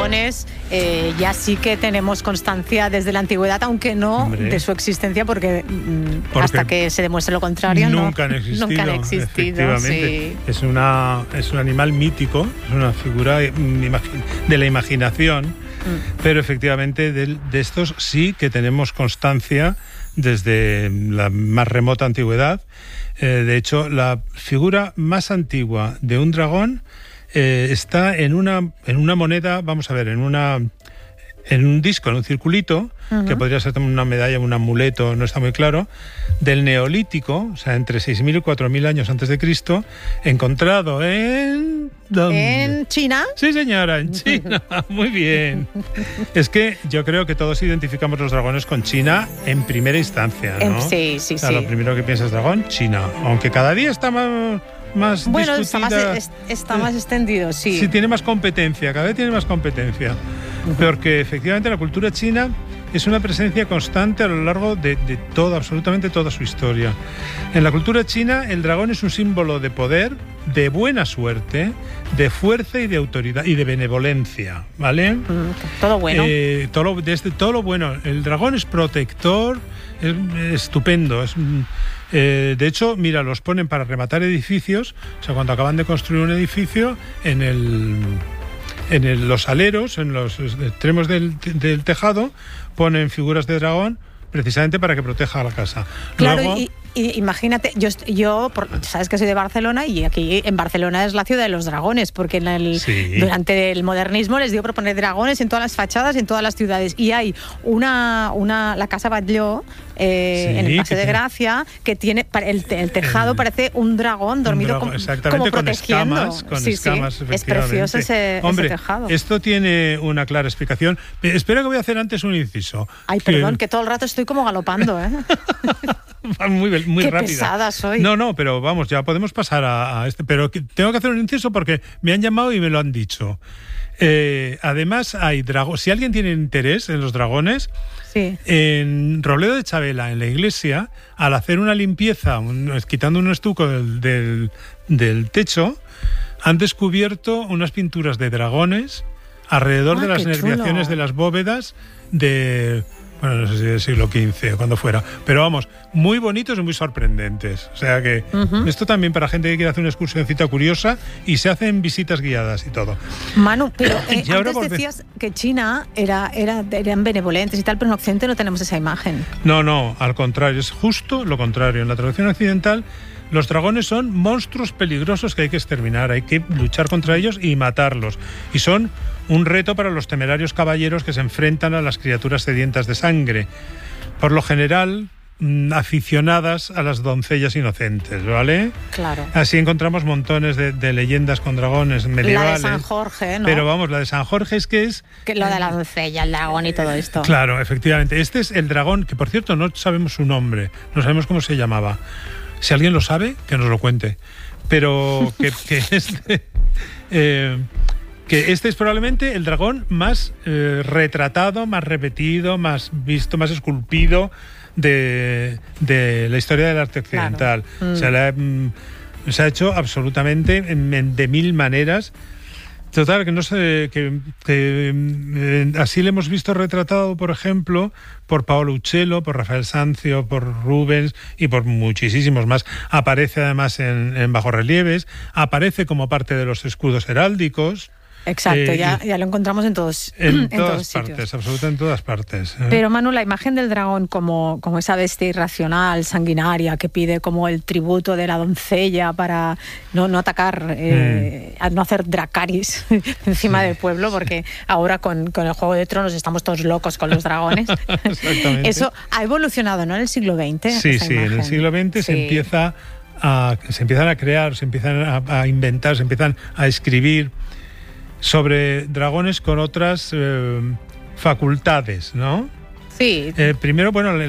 dragones ya sí que tenemos constancia desde la antigüedad, aunque no de su existencia, porque hasta que se demuestre lo contrario nunca han existido. Efectivamente. Sí. Es un animal mítico, es una figura de la imaginación, pero efectivamente de estos sí que tenemos constancia desde la más remota antigüedad. De hecho, la figura más antigua de un dragón está en una moneda, vamos a ver, en un disco, en un circulito, que podría ser una medalla, un amuleto, no está muy claro, del Neolítico, o sea, entre 6.000 y 4.000 años antes de Cristo, encontrado en... ¿dónde? ¿En China? Sí, señora, en China. Muy bien. Es que yo creo que todos identificamos los dragones con China en primera instancia, ¿no? Sí. O sea, lo primero que piensas dragón, China. Aunque cada día está más bueno, discutida, está más extendido, sí. Sí, tiene más competencia, cada vez tiene más competencia. Porque efectivamente la cultura china es una presencia constante a lo largo de absolutamente toda su historia. En la cultura china, el dragón es un símbolo de poder, de buena suerte, de fuerza y de autoridad y de benevolencia, ¿vale? Todo bueno. Todo lo bueno. El dragón es protector, es estupendo. De hecho, mira, los ponen para rematar edificios. O sea, cuando acaban de construir un edificio, en los aleros, en los extremos del tejado, ponen figuras de dragón precisamente para que proteja la casa. Claro, luego, y imagínate, yo sabes que soy de Barcelona, y aquí en Barcelona es la ciudad de los dragones, porque durante el modernismo les dio por poner dragones en todas las fachadas, en todas las ciudades, y hay la Casa Batlló en el Paseo de Gracia, que tiene el tejado parece un dragón dormido como protegiendo. Con escamas, es precioso ese tejado. Esto tiene una clara explicación. Espera, que voy a hacer antes un inciso. Ay, perdón, que todo el rato estoy como galopando, ¿eh? Muy Qué rápida. pesada soy. No, pero vamos, ya podemos pasar a este. Pero tengo que hacer un inciso porque me han llamado y me lo han dicho. Además, hay dragones. Si alguien tiene interés en los dragones, en Robledo de Chavela, en la iglesia, al hacer una limpieza, quitando un estuco del techo, han descubierto unas pinturas de dragones alrededor de las nerviaciones de las bóvedas bueno, no sé si del siglo XV o cuando fuera, pero vamos, muy bonitos y muy sorprendentes. O sea que esto también para gente que quiere hacer una excursioncita curiosa, y se hacen visitas guiadas y todo. Manu, pero antes decías que China eran benevolentes y tal, pero en Occidente no tenemos esa imagen. No, al contrario, es justo lo contrario. En la tradición occidental, los dragones son monstruos peligrosos que hay que exterminar, hay que luchar contra ellos y matarlos. Y son un reto para los temerarios caballeros que se enfrentan a las criaturas sedientas de sangre. Por lo general, aficionadas a las doncellas inocentes, ¿vale? Claro. Así encontramos montones de leyendas con dragones medievales. La de San Jorge, ¿no? Pero vamos, la de San Jorge es que lo de la doncella, el dragón y todo esto. Claro, efectivamente. Este es el dragón, que por cierto no sabemos su nombre, no sabemos cómo se llamaba. Si alguien lo sabe, que nos lo cuente. Pero que este es probablemente el dragón más retratado, más repetido, más visto, más esculpido de la historia del arte occidental. Claro. Se ha hecho absolutamente de mil maneras. Total, que no sé, así le hemos visto retratado, por ejemplo, por Paolo Uccello, por Rafael Sanzio, por Rubens y por muchísimos más. Aparece además en bajorrelieves, aparece como parte de los escudos heráldicos. Exacto, ya lo encontramos en todas partes, sitios. absolutamente en todas partes. Pero Manu, la imagen del dragón como esa bestia irracional, sanguinaria, que pide como el tributo de la doncella para no atacar, no hacer Dracarys encima del pueblo, porque ahora con el Juego de Tronos estamos todos locos con los dragones. Exactamente. Eso ha evolucionado, ¿no?, en el siglo XX. Sí, en el siglo XX se empiezan a crear, se empiezan a inventar, se empiezan a escribir sobre dragones con otras facultades, ¿no? Sí. Primero, bueno,